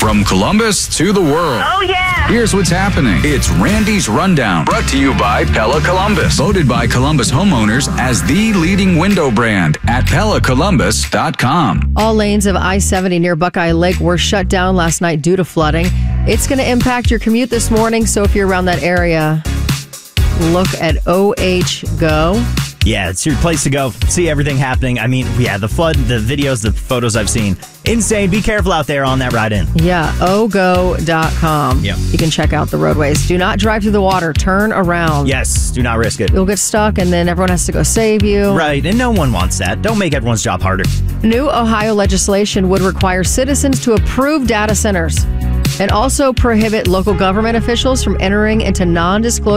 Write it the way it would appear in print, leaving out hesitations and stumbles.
From Columbus to the world. Oh, yeah. Here's what's happening. It's Randy's Rundown, brought to you by Pella Columbus. Voted by Columbus homeowners as the leading window brand at PellaColumbus.com. All lanes of I-70 near Buckeye Lake were shut down last night due to flooding. It's going to impact your commute this morning, so if you're around that area, look at OH Go. Yeah, it's your place to go. See everything happening. I mean, yeah, the flood, the videos, the photos I've seen. Insane. Be careful out there on that ride in. Yeah, ogo.com. Yep. You can check out the roadways. Do not drive through the water. Turn around. Yes, do not risk it. You'll get stuck, and then everyone has to go save you. Right, and no one wants that. Don't make everyone's job harder. New Ohio legislation would require citizens to approve data centers and also prohibit local government officials from entering into non-disclosure